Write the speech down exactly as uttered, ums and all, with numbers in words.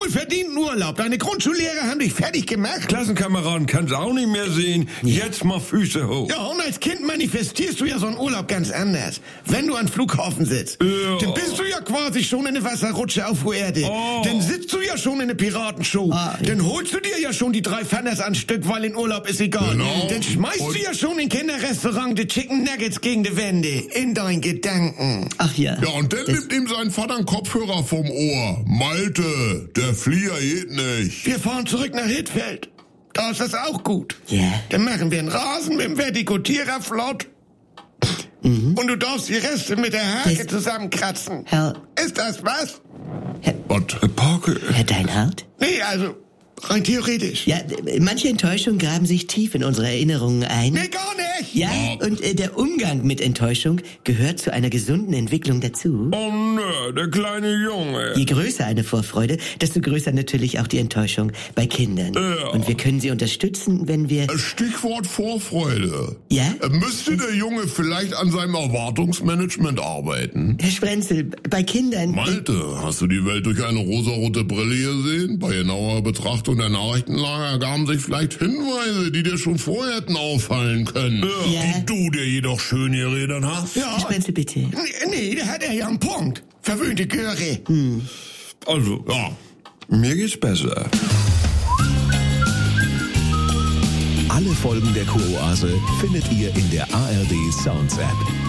wohlverdienten Urlaub. Deine Grundschullehrer haben dich fertig gemacht. Klassenkameraden kannst du auch nicht mehr sehen. Jetzt mal Füße hoch. Ja, und als Kind manifestierst du ja so einen Urlaub ganz anders. Wenn du am Flughafen sitzt, Ja. dann bist du ja quasi schon in der Wasserrutsche auf Erde. Oh. Dann sitzt du ja schon in der Piratenshow. Ah. Dann holst du dir ja schon die drei Pfanners an Stück, weil in Urlaub ist egal. Genau. Dann schmeißt Und- du ja schon im Kinderrestaurant die Chicken Nuggets gegen die Wände. In deinen Gedanken. Ach ja. Ja, und dann nimmt ihm sein Vater einen Kopfhörer vom Ohr. Malte, der Flieger geht nicht. Wir fahren zurück nach Hittfeld. Da ist das auch gut. Ja. Dann machen wir einen Rasen mit dem Vertikutierer flott. Und du darfst die Reste mit der Hake Das- zusammenkratzen. Herr, Ist das was? Was? Äh, Parke, Herr Deinhardt? Nee, also rein theoretisch. Ja, d- manche Enttäuschungen graben sich tief in unsere Erinnerungen ein. Nee, gar nicht. Ja, und äh, der Umgang mit Enttäuschung gehört zu einer gesunden Entwicklung dazu. oh nö, der kleine Junge. Je größer eine Vorfreude, desto größer natürlich auch die Enttäuschung bei Kindern. Ja. Und wir können sie unterstützen, wenn wir... Stichwort Vorfreude. Ja? Äh, Müsste der Junge vielleicht an seinem Erwartungsmanagement arbeiten? Herr Sprenzel, bei Kindern... Malte, hast du die Welt durch eine rosarote Brille gesehen? Bei genauer Betrachtung der Nachrichtenlage ergaben sich vielleicht Hinweise, die dir schon vorher hätten auffallen können. Ja. Die du dir jedoch schön geredet hast. Herr Ja. Sprenzel, bitte. Nee, nee, da hat er ja einen Punkt. Verwöhnte Göre. Also, Ja. mir geht's besser. Alle Folgen der Kuroase findet ihr in der A R D Sounds App.